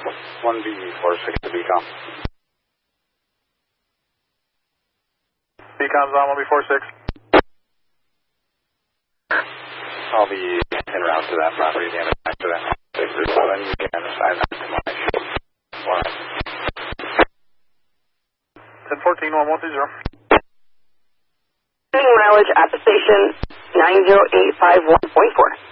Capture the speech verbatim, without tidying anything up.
one B four six to Beacom. Beacom's on one B four six. I'll be en route to that property damage after that. six or seven, you can assign that to my one. ten fourteen, one one two zero. Mileage at the station nine zero eight five one point four.